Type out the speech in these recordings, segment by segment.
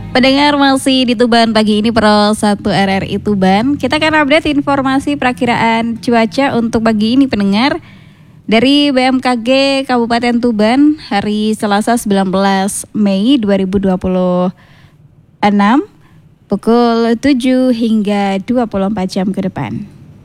Pendengar masih di Tuban pagi ini Pro 1 RRI Tuban. Kita akan update informasi perakiraan cuaca untuk pagi ini pendengar. Dari BMKG Kabupaten Tuban hari Selasa 19 Mei 2026 pukul 7 hingga 24 jam ke depan.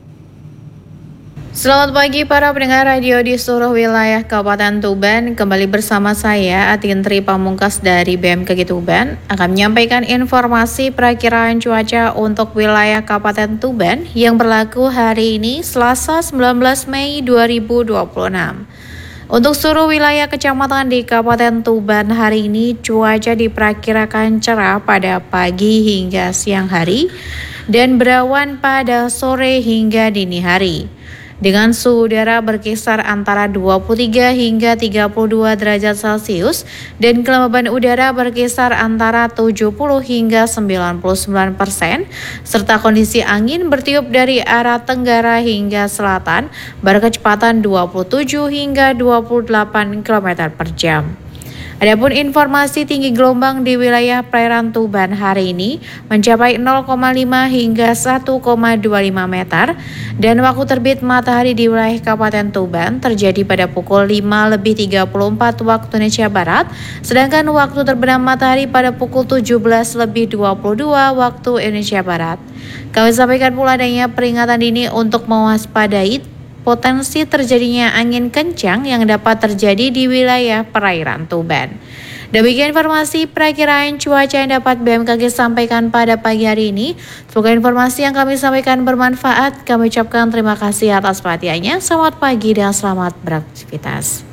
Selamat pagi para pendengar radio di seluruh wilayah Kabupaten Tuban. Kembali bersama saya Atintri Pamungkas dari BMKG Tuban akan menyampaikan informasi perakiraan cuaca untuk wilayah Kabupaten Tuban yang berlaku hari ini Selasa 19 Mei 2026. Untuk seluruh wilayah kecamatan di Kabupaten Tuban hari ini cuaca diperkirakan cerah pada pagi hingga siang hari dan berawan pada sore hingga dini hari. Dengan suhu udara berkisar antara 23 hingga 32 derajat Celcius dan kelembaban udara berkisar antara 70 hingga 99%, serta kondisi angin bertiup dari arah tenggara hingga selatan berkecepatan 27 hingga 28 km per jam. Adapun informasi tinggi gelombang di wilayah perairan Tuban hari ini mencapai 0,5 hingga 1,25 meter dan waktu terbit matahari di wilayah Kabupaten Tuban terjadi pada pukul 5:34 waktu Indonesia Barat, sedangkan waktu terbenam matahari pada pukul 17:22 waktu Indonesia Barat. Kami sampaikan pula adanya peringatan dini untuk mewaspadai potensi terjadinya angin kencang yang dapat terjadi di wilayah perairan Tuban. Demikian informasi perakiraan cuaca yang dapat BMKG sampaikan pada pagi hari ini. Semoga informasi yang kami sampaikan bermanfaat. Kami ucapkan terima kasih atas perhatiannya. Selamat pagi dan selamat beraktivitas.